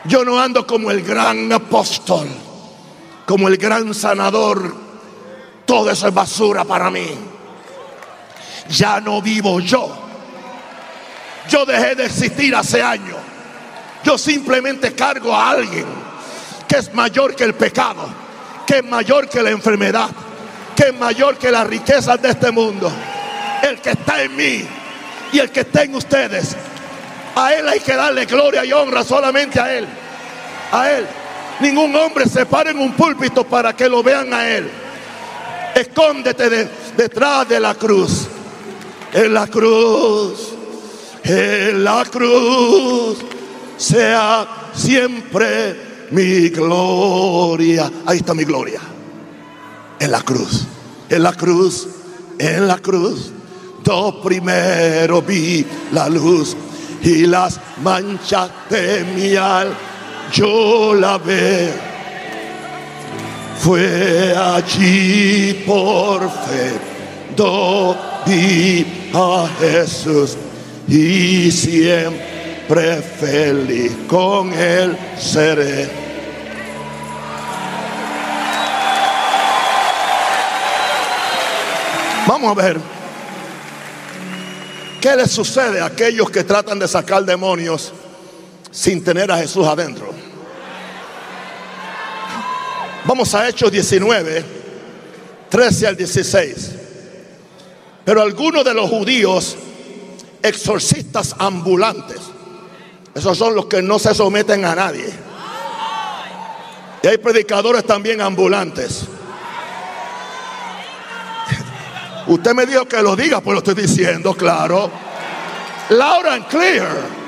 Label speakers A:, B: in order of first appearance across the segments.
A: Yo no ando como el gran apóstol, como el gran sanador. Todo eso es basura para mí. Ya no vivo yo. Yo dejé de existir hace años. Yo simplemente cargo a alguien que es mayor que el pecado, que es mayor que la enfermedad, que es mayor que las riquezas de este mundo. El que está en mí y el que está en ustedes. A Él hay que darle gloria y honra, solamente a Él. A Él. Ningún hombre se para en un púlpito para que lo vean a Él. Escóndete detrás de la cruz. En la cruz, en la cruz, sea siempre mi gloria. Ahí está mi gloria. En la cruz, en la cruz, en la cruz. Yo primero vi la luz y las manchas de mi alma yo la ve. Fue allí por fe, yo vi a Jesús y siempre feliz con Él seré. Vamos a ver qué les sucede a aquellos que tratan de sacar demonios sin tener a Jesús adentro. Vamos a Hechos 19, 13 al 16. Pero algunos de los judíos, exorcistas ambulantes, esos son los que no se someten a nadie. Y hay predicadores también ambulantes. Usted me dijo que lo diga, pues lo estoy diciendo, claro. Loud and clear.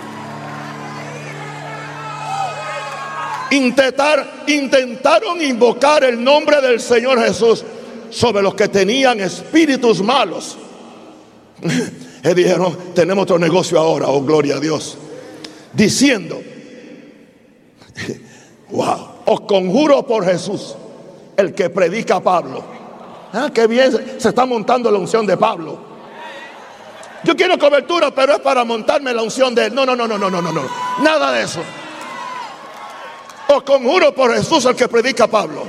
A: Intentaron invocar el nombre del Señor Jesús sobre los que tenían espíritus malos. Y dijeron: tenemos otro negocio ahora, oh gloria a Dios. Diciendo: wow, os conjuro por Jesús, el que predica a Pablo. Ah, qué bien se está montando la unción de Pablo. Yo quiero cobertura, pero es para montarme la unción de él. No. Nada de eso. Os conjuro por Jesús, el que predica a Pablo.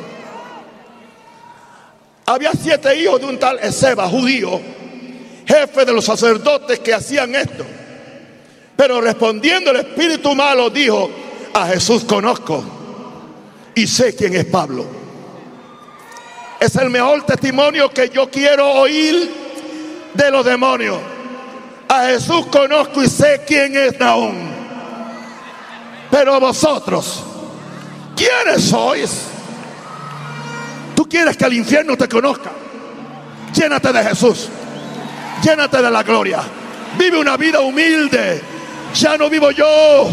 A: Había 7 hijos de un tal Esceva, judío, jefe de los sacerdotes, que hacían esto. Pero respondiendo el espíritu malo, dijo: a Jesús conozco y sé quién es Pablo. Es el mejor testimonio que yo quiero oír de los demonios. A Jesús conozco y sé quién es Nahum. Pero vosotros, ¿quiénes sois? Tú quieres que el infierno te conozca. Llénate de Jesús. Llénate de la gloria. Vive una vida humilde. Ya no vivo yo.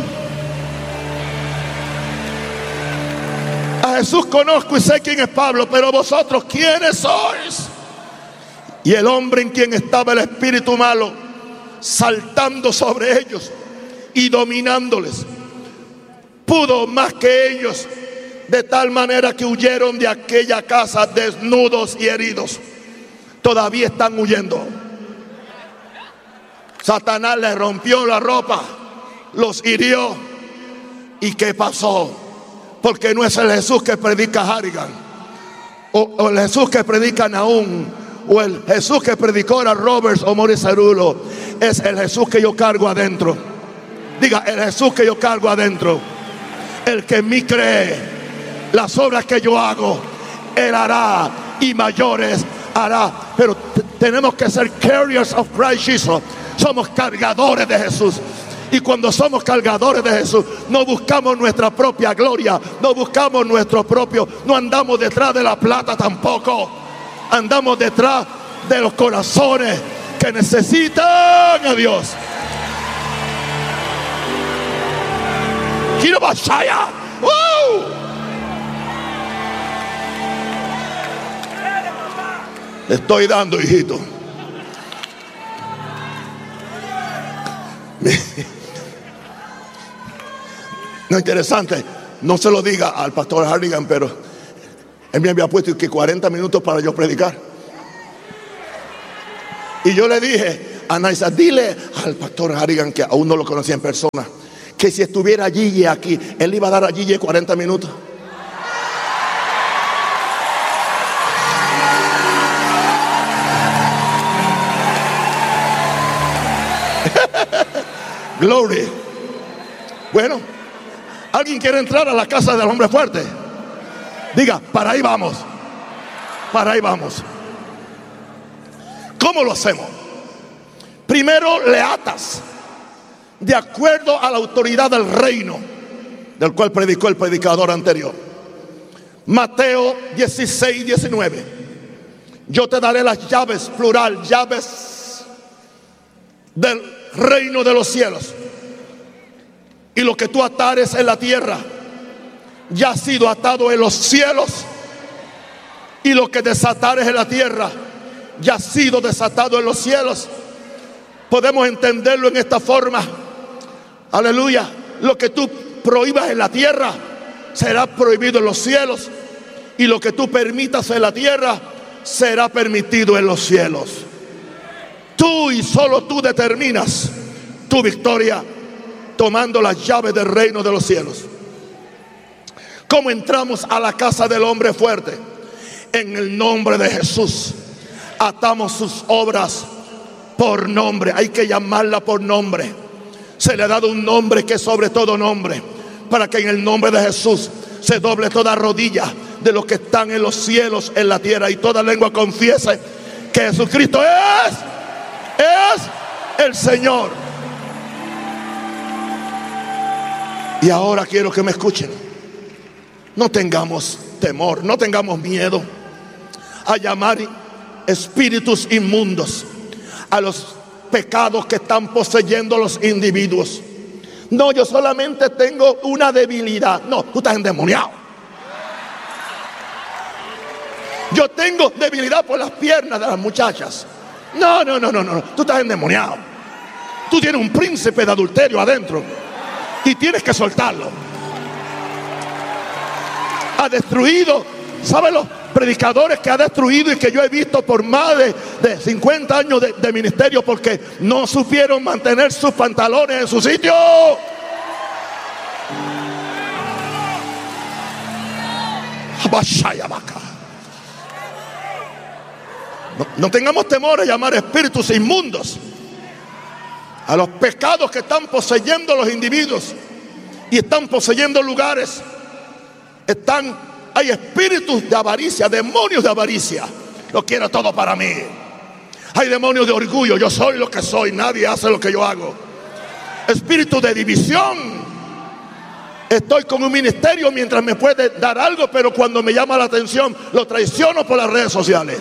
A: A Jesús conozco y sé quién es Pablo. Pero vosotros, ¿quiénes sois? Y el hombre en quien estaba el espíritu malo, saltando sobre ellos y dominándoles, pudo más que ellos, de tal manera que huyeron de aquella casa desnudos y heridos. Todavía están huyendo. Satanás les rompió la ropa, los hirió. ¿Y qué pasó? Porque no es el Jesús que predica Harrigan, o el Jesús que predica Nahum, o el Jesús que predicó a Roberts o Maurice Cerulo. Es el Jesús que yo cargo adentro. Diga: el Jesús que yo cargo adentro. El que en mí cree, las obras que yo hago, Él hará, y mayores hará. Pero tenemos que ser carriers of Christ Jesus. Somos cargadores de Jesús. Y cuando somos cargadores de Jesús, no buscamos nuestra propia gloria, no buscamos nuestro propio, no andamos detrás de la plata tampoco. Andamos detrás de los corazones que necesitan a Dios. Quiero Bashaya. Le estoy dando, hijito. No, interesante. No se lo diga al pastor Harrigan, pero él me había puesto que 40 minutos para yo predicar. Y yo le dije a Naisa: dile al pastor Harrigan, que aún no lo conocía en persona, que si estuviera allí y aquí, él iba a dar allí 40 minutos. Glory. Bueno, ¿alguien quiere entrar a la casa del hombre fuerte? Diga, para ahí vamos. Para ahí vamos. ¿Cómo lo hacemos? Primero le atas de acuerdo a la autoridad del reino, del cual predicó el predicador anterior. Mateo 16, 19. Yo te daré las llaves, plural, llaves del reino de los cielos. Y lo que tú atares en la tierra ya ha sido atado en los cielos, y lo que desatares en la tierra ya ha sido desatado en los cielos. Podemos entenderlo en esta forma. Aleluya. Lo que tú prohíbas en la tierra será prohibido en los cielos, y lo que tú permitas en la tierra será permitido en los cielos. Tú y solo tú determinas tu victoria tomando las llaves del reino de los cielos. ¿Cómo entramos a la casa del hombre fuerte? En el nombre de Jesús. Atamos sus obras por nombre. Hay que llamarla por nombre. Se le ha dado un nombre que es sobre todo nombre, para que en el nombre de Jesús se doble toda rodilla de los que están en los cielos, en la tierra, y toda lengua confiese que Jesucristo es el Señor. Y ahora quiero que me escuchen. No tengamos temor, no tengamos miedo a llamar espíritus inmundos a los pecados que están poseyendo los individuos. No, yo solamente tengo una debilidad. No, tú estás endemoniado. Yo tengo debilidad por las piernas de las muchachas. No, tú estás endemoniado. Tú tienes un príncipe de adulterio adentro y tienes que soltarlo. Ha destruido, ¿saben los predicadores que ha destruido y que yo he visto por más de 50 años de ministerio, porque no supieron mantener sus pantalones en su sitio? No tengamos temor a llamar espíritus inmundos a los pecados que están poseyendo los individuos y están poseyendo lugares. Hay espíritus de avaricia, demonios de avaricia. Lo quiero todo para mí. Hay demonios de orgullo. Yo soy lo que soy, nadie hace lo que yo hago. Espíritu de división. Estoy con un ministerio mientras me puede dar algo, pero cuando me llama la atención lo traiciono por las redes sociales.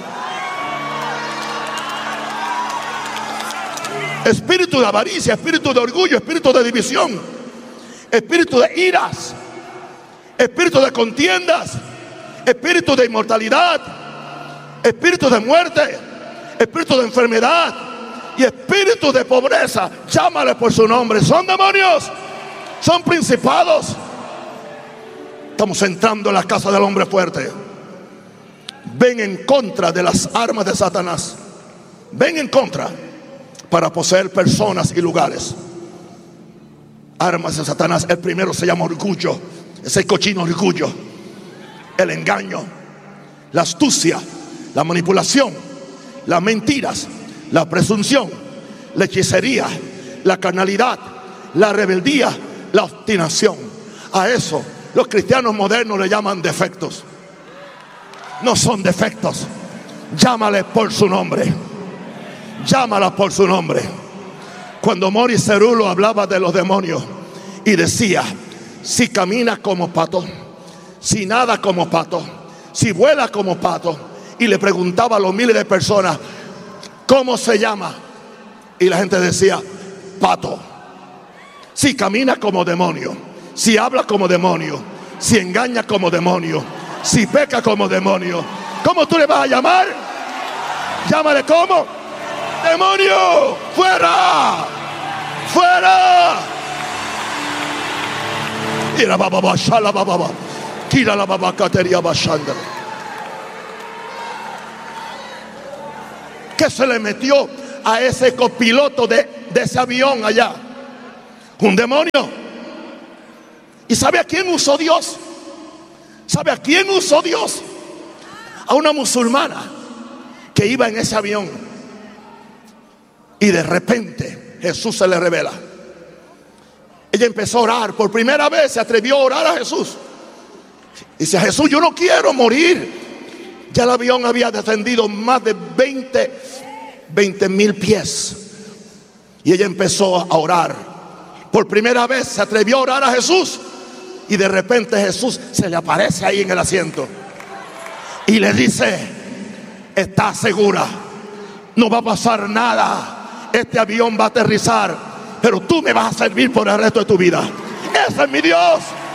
A: Espíritu de avaricia, espíritu de orgullo, espíritu de división, espíritu de iras, espíritu de contiendas, espíritu de inmortalidad, espíritu de muerte, espíritu de enfermedad y espíritu de pobreza. Llámale por su nombre. Son demonios, son principados. Estamos entrando en la casa del hombre fuerte. Ven en contra de las armas de Satanás. Ven en contra para poseer personas y lugares. Armas de Satanás. El primero se llama orgullo. Ese cochino orgullo. El engaño, la astucia, la manipulación, las mentiras, la presunción, la hechicería, la carnalidad, la rebeldía, la obstinación. A eso los cristianos modernos le llaman defectos. No son defectos. Llámale por su nombre. Llámala por su nombre. Cuando Morris Cerullo hablaba de los demonios y decía: si camina como pato, si nada como pato, si vuela como pato, y le preguntaba a los miles de personas ¿cómo se llama? Y la gente decía: pato. Si camina como demonio, si habla como demonio, si engaña como demonio, si peca como demonio, ¿cómo tú le vas a llamar? Llámale como demonio. ¡Fuera! ¡Fuera! Ira baba shala baba. Tira la baba cateria bashanda. ¿Qué se le metió a ese copiloto de ese avión allá? Un demonio. ¿Y sabe a quién usó Dios? ¿Sabe a quién usó Dios? A una musulmana que iba en ese avión. Y de repente Jesús se le revela. Ella empezó a orar. Por primera vez se atrevió a orar a Jesús. Dice: Jesús, yo no quiero morir. Ya el avión había descendido más de 20,000 pies. Y ella empezó a orar. Por primera vez se atrevió a orar a Jesús. Y de repente Jesús se le aparece ahí en el asiento y le dice: ¿estás segura? No va a pasar nada. Este avión va a aterrizar, pero tú me vas a servir por el resto de tu vida. Ese es mi Dios.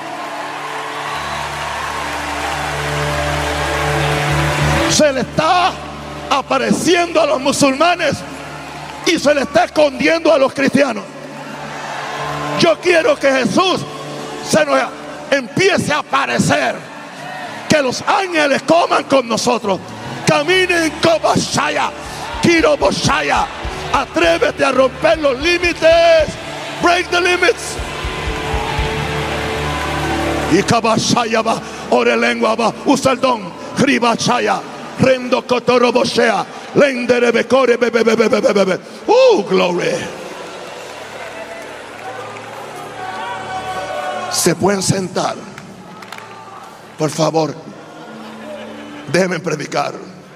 A: Se le está apareciendo a los musulmanes y se le está escondiendo a los cristianos. Yo quiero que Jesús se nos empiece a aparecer, que los ángeles coman con nosotros, caminen como Shaya, Kiro Boshaya. Atrévete a romper los límites. Break the limits. Y Kabashaya va, ore lengua va, usa el don. Kribashaya, Rendo Kotoro Boshea, Lendere Becore, bebe. Glory. Se pueden sentar. Por favor, déjenme predicar.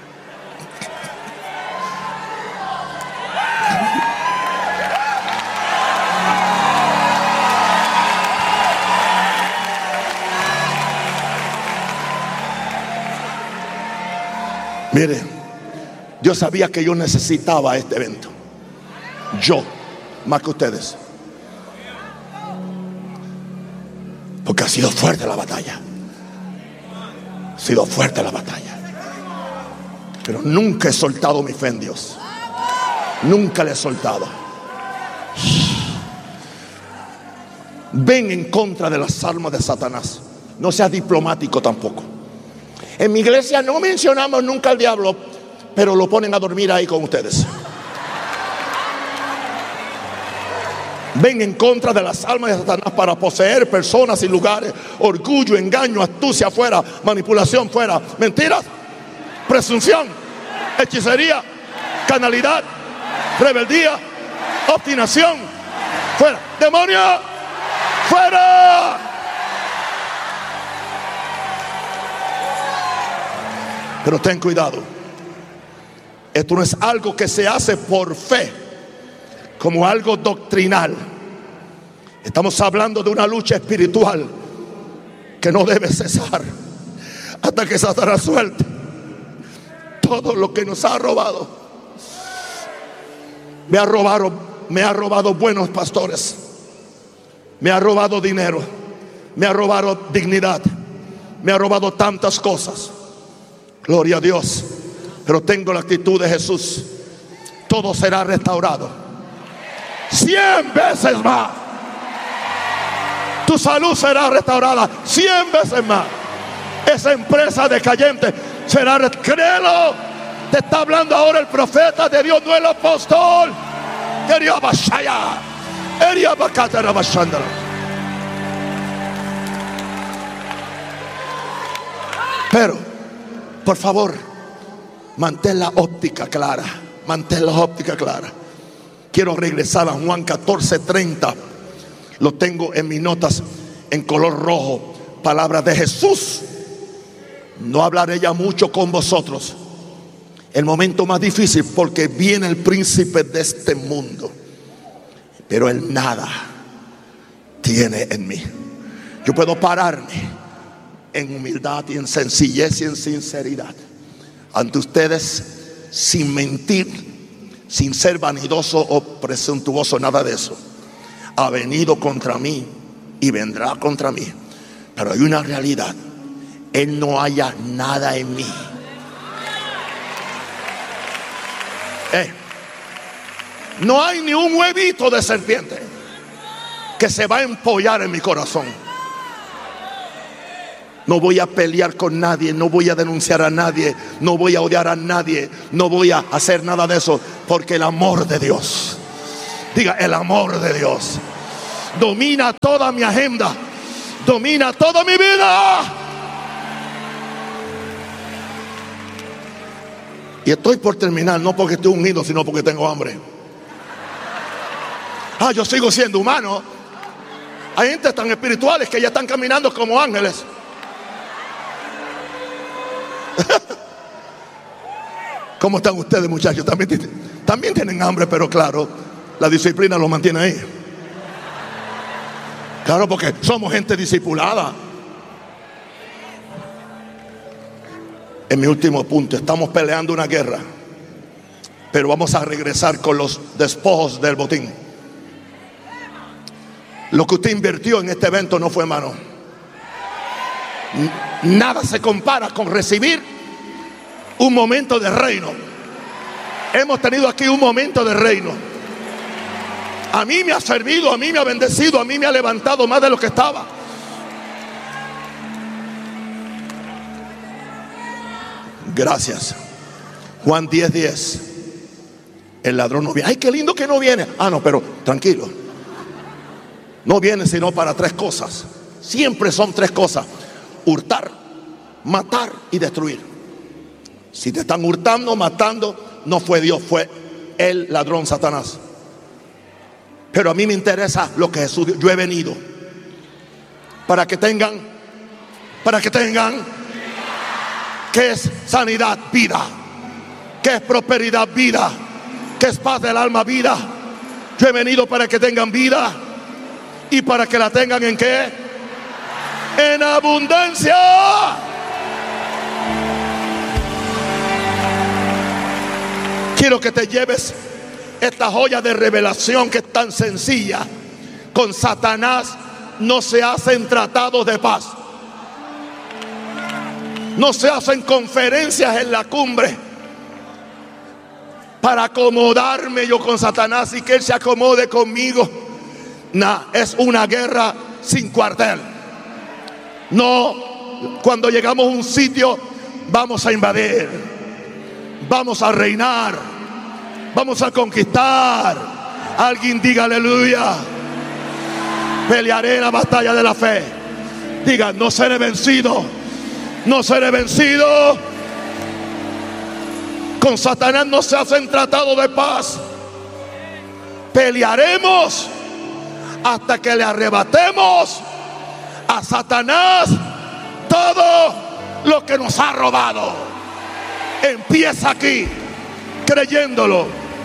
A: Mire, yo sabía que yo necesitaba este evento. Yo, más que ustedes. Porque ha sido fuerte la batalla. Ha sido fuerte la batalla. Pero nunca he soltado mi fe en Dios. Nunca le he soltado. Ven en contra de las armas de Satanás. No seas diplomático tampoco. En mi iglesia no mencionamos nunca al diablo, pero lo ponen a dormir ahí con ustedes. Ven en contra de las almas de Satanás para poseer personas y lugares, orgullo, engaño, astucia fuera, manipulación fuera, mentiras, presunción, hechicería, carnalidad, rebeldía, obstinación, fuera, demonio, fuera. Pero ten cuidado. Esto no es algo que se hace por fe, como algo doctrinal. Estamos hablando de una lucha espiritual que no debe cesar hasta que Satanás suelte todo lo que nos ha robado. Me ha robado buenos pastores, me ha robado dinero, me ha robado dignidad, me ha robado tantas cosas. Gloria a Dios. Pero tengo la actitud de Jesús. Todo será restaurado 100 veces más. Tu salud será restaurada 100 veces más. Esa empresa decayente será restaurada. Créelo. Te está hablando ahora el profeta de Dios, no el apóstol. Pero por favor, mantén la óptica clara. Mantén la óptica clara. Quiero regresar a Juan 14:30. Lo tengo en mis notas en color rojo. Palabras de Jesús. No hablaré ya mucho con vosotros. El momento más difícil, porque viene el príncipe de este mundo, pero él nada tiene en mí. Yo puedo pararme en humildad y en sencillez y en sinceridad ante ustedes, sin mentir, sin ser vanidoso o presuntuoso, nada de eso. Ha venido contra mí y vendrá contra mí, pero hay una realidad: él no halla nada en mí. No hay ni un huevito de serpiente que se va a empollar en mi corazón. No voy a pelear con nadie, no voy a denunciar a nadie, no voy a odiar a nadie, no voy a hacer nada de eso, porque el amor de Dios, diga, el amor de Dios domina toda mi agenda, domina toda mi vida. Y estoy por terminar, no porque estoy ungido, sino porque tengo hambre. Yo sigo siendo humano. Hay gente tan espirituales que ya están caminando como ángeles. ¿Cómo están ustedes, muchachos? También tienen hambre, pero claro, la disciplina los mantiene ahí. Claro, porque somos gente discipulada. En mi último punto, estamos peleando una guerra, pero vamos a regresar con los despojos del botín. Lo que usted invirtió en este evento no fue en vano. Nada se compara con recibir un momento de reino. Hemos tenido aquí un momento de reino. A mí me ha servido, a mí me ha bendecido, a mí me ha levantado más de lo que estaba. Gracias. Juan 10:10. El ladrón no viene. Ay, qué lindo que no viene. No, pero tranquilo. No viene sino para 3 cosas. Siempre son 3 cosas: hurtar, matar y destruir. Si te están hurtando, matando, no fue Dios, fue el ladrón, Satanás. Pero a mí me interesa lo que Jesús dijo. Yo he venido para que tengan que es sanidad, vida, que es prosperidad, vida, que es paz del alma, vida. Yo he venido para que tengan vida y para que la tengan ¿en qué? En abundancia. Quiero que te lleves esta joya de revelación que es tan sencilla. Con Satanás no se hacen tratados de paz. No se hacen conferencias en la cumbre para acomodarme yo con Satanás y que él se acomode conmigo. Es una guerra sin cuartel. No, cuando llegamos a un sitio vamos a invadir, vamos a reinar, vamos a conquistar. Alguien diga aleluya. Pelearé la batalla de la fe. Diga, no seré vencido. No seré vencido. Con Satanás no se hacen tratados de paz. Pelearemos hasta que le arrebatemos a Satanás todo lo que nos ha robado. Empieza aquí, creyéndolo.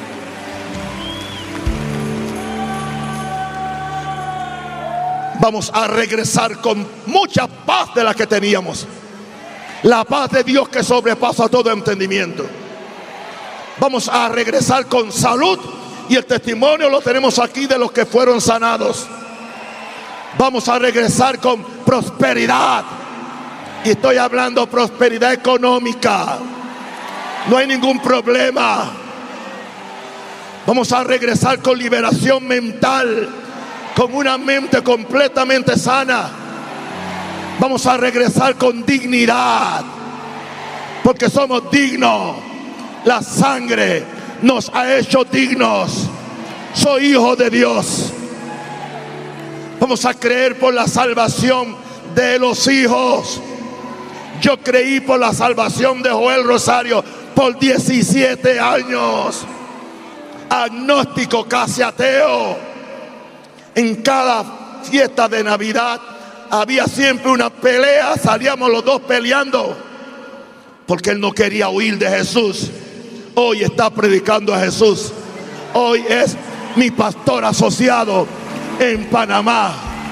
A: Vamos a regresar con mucha paz de la que teníamos. La paz de Dios que sobrepasa todo entendimiento. Vamos a regresar con salud. Y el testimonio lo tenemos aquí de los que fueron sanados. Vamos a regresar con prosperidad. Y estoy hablando prosperidad económica. No hay ningún problema. Vamos a regresar con liberación mental, con una mente completamente sana. Vamos a regresar con dignidad, porque somos dignos. La sangre nos ha hecho dignos. Soy hijo de Dios. Vamos a creer por la salvación de los hijos. Yo creí por la salvación de Joel Rosario por 17 años. Agnóstico, casi ateo. En cada fiesta de Navidad había siempre una pelea. Salíamos los dos peleando porque él no quería huir de Jesús. Hoy está predicando a Jesús. Hoy es mi pastor asociado en Panamá.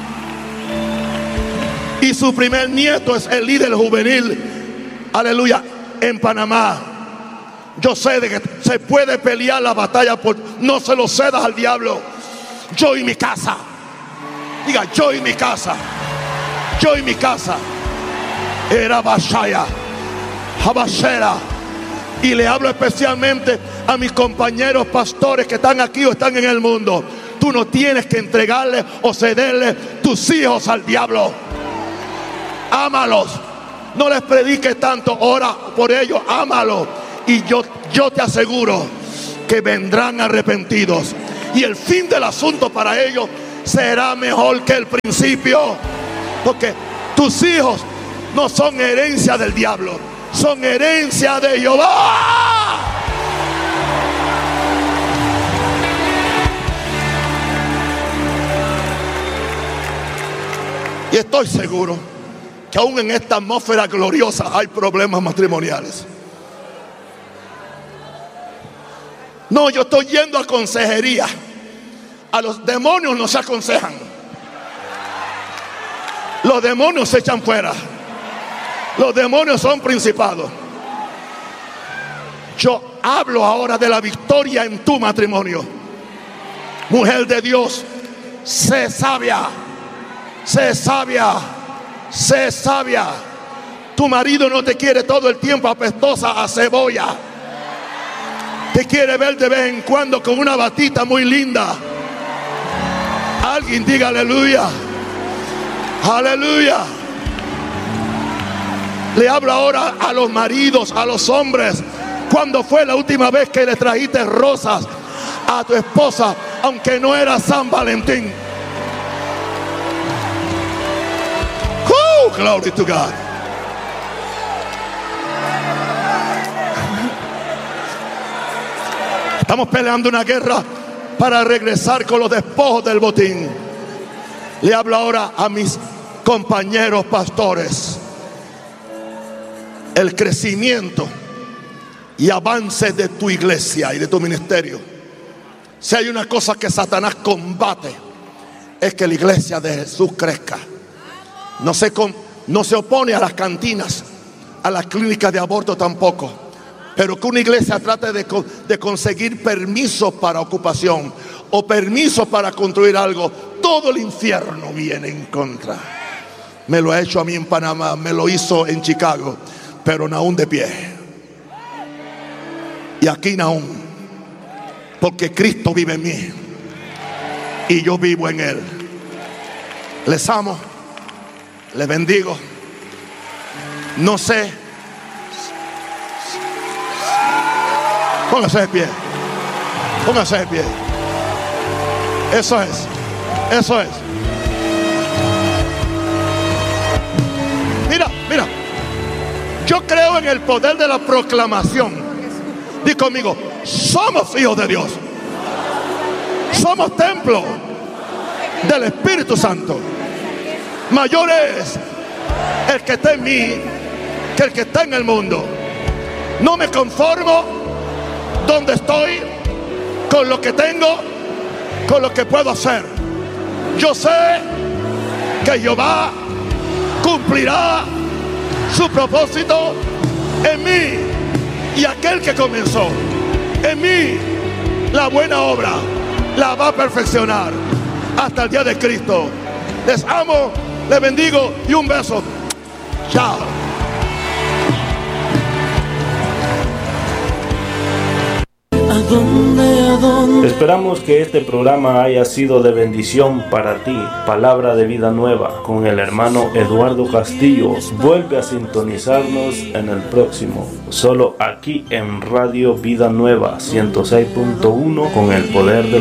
A: Y su primer nieto es el líder juvenil, aleluya, en Panamá. Yo sé de que se puede pelear la batalla, no se lo cedas al diablo. Yo y mi casa. Diga, yo y mi casa. Yo y mi casa. Era Bashaya, Habashera. Y le hablo especialmente a mis compañeros pastores que están aquí o están en el mundo. Tú no tienes que entregarle o cederle tus hijos al diablo. Ámalos. No les prediques tanto, ora por ellos, ámalos. Y yo te aseguro que vendrán arrepentidos. Y el fin del asunto para ellos será mejor que el principio. Porque tus hijos no son herencia del diablo, son herencia de Jehová. Y estoy seguro que aún en esta atmósfera gloriosa hay problemas matrimoniales. No, yo estoy yendo a consejería. A los demonios no se aconsejan. Los demonios se echan fuera. Los demonios son principados. Yo hablo ahora de la victoria en tu matrimonio. Mujer de Dios, sé sabia. Sé sabia. Sé sabia. Tu marido no te quiere todo el tiempo apestosa a cebolla. Te quiere ver de vez en cuando con una batita muy linda. Alguien diga aleluya. Aleluya. Le hablo ahora a los maridos, a los hombres. ¿Cuándo fue la última vez que le trajiste rosas a tu esposa, aunque no era San Valentín? Glory to God. Estamos peleando una guerra para regresar con los despojos del botín. Le hablo ahora a mis compañeros pastores. El crecimiento y avance de tu iglesia y de tu ministerio, si hay una cosa que Satanás combate, es que la iglesia de Jesús crezca. No se opone a las cantinas, a las clínicas de aborto tampoco. Pero que una iglesia trate de conseguir permisos para ocupación o permisos para construir algo, todo el infierno viene en contra. Me lo ha hecho a mí en Panamá, me lo hizo en Chicago, pero aún de pie. Y aquí aún, porque Cristo vive en mí y yo vivo en Él. Les amo, les bendigo. No sé. Póngase de pie. Póngase de pie. Eso es. Eso es. Mira. Yo creo en el poder de la proclamación. Di conmigo, somos hijos de Dios. Somos templo del Espíritu Santo. Mayor es el que está en mí que el que está en el mundo. No me conformo donde estoy, con lo que tengo, con lo que puedo hacer. Yo sé que Jehová cumplirá su propósito en mí, y aquel que comenzó en mí la buena obra la va a perfeccionar hasta el día de Cristo. Les amo, les bendigo y un beso. Chao.
B: Esperamos que este programa haya sido de bendición para ti. Palabra de vida nueva con el hermano Eduardo Castillo. Vuelve a sintonizarnos en el próximo, solo aquí en Radio Vida Nueva 106.1 con el poder de